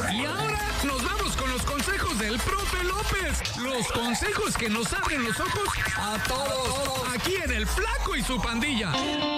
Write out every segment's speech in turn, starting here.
Y ahora nos vamos con los consejos del profe López. Los consejos que nos abren los ojos a todos. Aquí en El Flaco y su pandilla.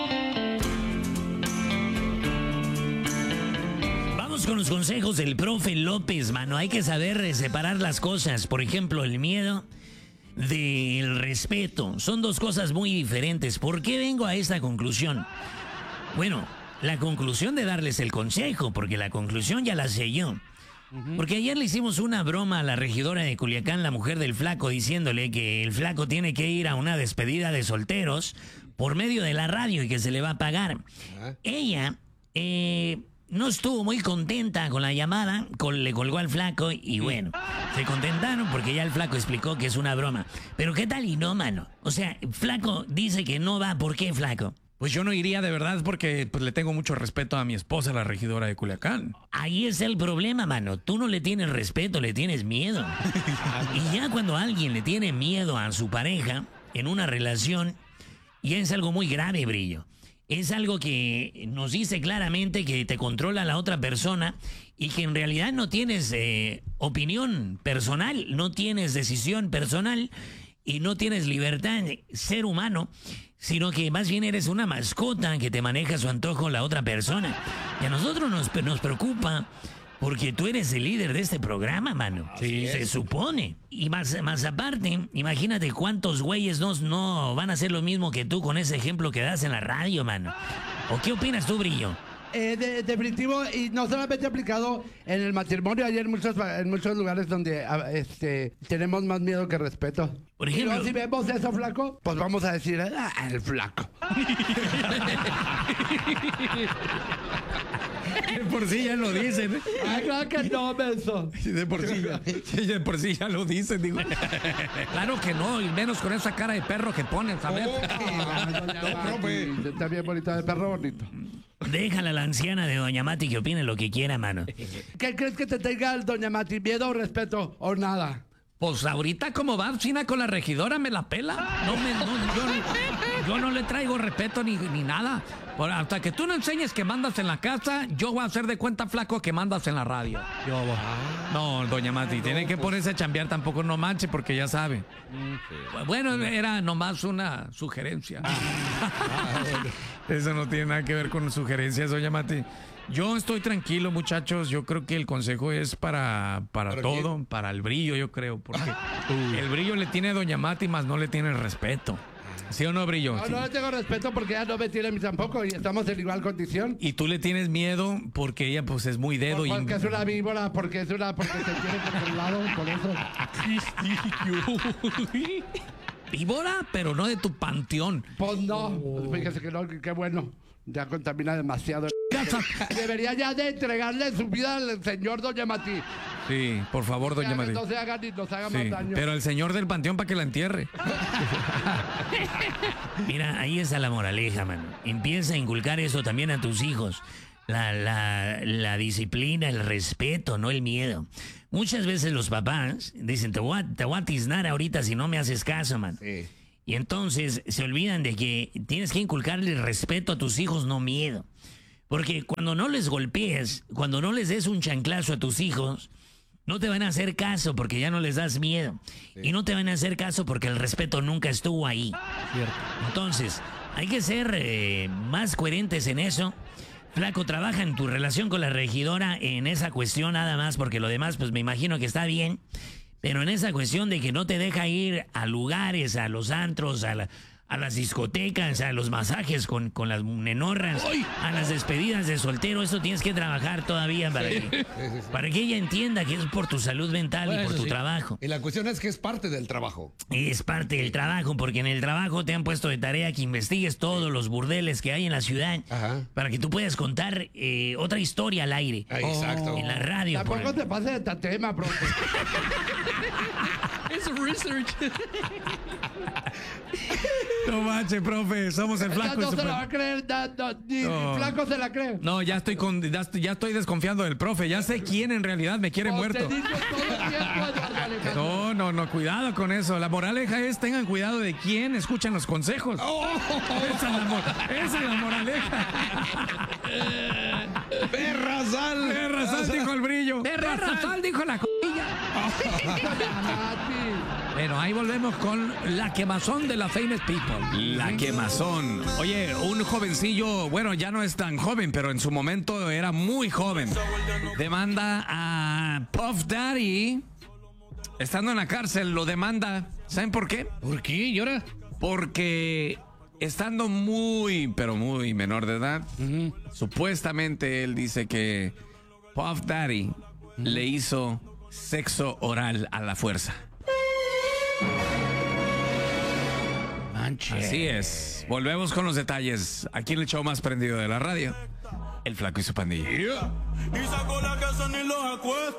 Vamos con los consejos del profe López, mano. Hay que saber separar las cosas. Por ejemplo, el miedo del respeto. Son dos cosas muy diferentes. ¿Por qué vengo a esta conclusión? Bueno, la conclusión de darles el consejo, porque la conclusión ya la sé yo. Porque ayer le hicimos una broma a la regidora de Culiacán, la mujer del Flaco, diciéndole que el Flaco tiene que ir a una despedida de solteros por medio de la radio y que se le va a pagar. Ella no estuvo muy contenta con la llamada, le colgó al Flaco y bueno, se contentaron porque ya el Flaco explicó que es una broma. Pero ¿qué tal y no, mano? O sea, Flaco dice que no va. ¿Por qué, Flaco? Pues yo no iría de verdad porque pues, le tengo mucho respeto a mi esposa, la regidora de Culiacán. Ahí es el problema, mano. Tú no le tienes respeto, le tienes miedo. Y ya cuando alguien le tiene miedo a su pareja en una relación, ya es algo muy grave, Brillo. Es algo que nos dice claramente que te controla la otra persona y que en realidad no tienes opinión personal, no tienes decisión personal y no tienes libertad de ser humano, sino que más bien eres una mascota que te maneja a su antojo la otra persona. Y a nosotros nos preocupa porque tú eres el líder de este programa, mano. Sí. Se supone. Y más aparte, imagínate cuántos güeyes no van a hacer lo mismo que tú con ese ejemplo que das en la radio, mano. ¿O qué opinas tú, Brillo? Definitivo, y no solamente aplicado en el matrimonio, hay en muchos lugares donde tenemos más miedo que respeto. Por Y ejemplo, luego, si vemos eso, Flaco, pues vamos a decir, el Flaco. De por sí ya lo dicen. Ay, claro que no, beso. De por sí ya lo dicen, digo. Claro que no, y menos con esa cara de perro que ponen, ¿sabes? Está bien bonita, de perro bonito. déjala a la anciana de Doña Mati que opine lo que quiera, mano. ¿Qué crees que te tenga Doña Mati? ¿Miedo o respeto o nada? Pues ahorita como va China con la regidora me la pela. Yo no le traigo respeto ni nada. Hasta que tú no enseñes que mandas en la casa, yo voy a hacer de cuenta, Flaco, que mandas en la radio. No, Doña Mati, tiene que ponerse a chambear, tampoco no manche, porque ya sabe. Bueno, era nomás una sugerencia. Eso no tiene nada que ver con sugerencias, Doña Mati. Yo estoy tranquilo, muchachos. Yo creo que el consejo es para todo, quién? Para el Brillo, yo creo. Porque el Brillo le tiene a Doña Mati, más no le tiene respeto. ¿Sí o no, Brillo? No, sí. no le tengo respeto porque ella no me tiene a mí tampoco y estamos en igual condición. Y tú le tienes miedo porque ella pues es muy dedo. Porque es una víbora, porque se tiene por un lado, por eso. Víbora, pero no de tu panteón. Pues no, fíjese que no, qué bueno. Ya contamina demasiado. Debería ya de entregarle su vida al señor Doña Mati. Sí, por favor, Doña Mati. No se haga ni nos haga Sí, más daño. pero el señor del panteón para que la entierre. Mira, ahí está la moraleja, mano. Empieza a inculcar eso también a tus hijos. La disciplina, el respeto, no el miedo. Muchas veces los papás dicen, te voy a tiznar ahorita si no me haces caso, man. Sí. Y entonces se olvidan de que tienes que inculcarle respeto a tus hijos, no miedo. Porque cuando no les golpees, cuando no les des un chanclazo a tus hijos, no te van a hacer caso porque ya no les das miedo. Sí. Y no te van a hacer caso porque el respeto nunca estuvo ahí. Cierto. Entonces, hay que ser más coherentes en eso. Flaco, trabaja en tu relación con la regidora en esa cuestión nada más, porque lo demás, pues me imagino que está bien. Pero en esa cuestión de que no te deja ir a lugares, a los antros, a las discotecas, a los masajes con las nenorras, a las despedidas de soltero, eso tienes que trabajar todavía para que ella entienda que es por tu salud mental y por tu trabajo. Y la cuestión es que es parte del trabajo. Es parte del trabajo, porque en el trabajo te han puesto de tarea que investigues todos los burdeles que hay en la ciudad. Ajá. Para que tú puedas contar otra historia al aire. Exacto. En la radio. Tampoco te pases de este tema, profe. Es research. No manches, profe, somos el Flaco. No se la va a creer, ni Flaco se la cree. No, ya estoy desconfiando del profe. Ya sé quién en realidad me quiere muerto. No, cuidado con eso. La moraleja es, tengan cuidado de quién escuchan los consejos. Esa es la moraleja. ¡Perra sal! ¡Perra sal, dijo el Brillo! ¡Perra hasta sal, dijo la cojilla. Bueno, ahí volvemos con la quemazón de la famous people. La quemazón. Oye, un jovencillo, bueno, ya no es tan joven, pero en su momento era muy joven. Demanda a Puff Daddy. Estando en la cárcel, lo demanda. ¿Saben por qué? ¿Por qué? ¿Y ahora? Porque estando muy, pero muy menor de edad, supuestamente él dice que Puff Daddy le hizo sexo oral a la fuerza. Manche. Así es. Volvemos con los detalles. Aquí en el show más prendido de la radio, El Flaco y su pandilla. Y sacó la casa ni los acuestos.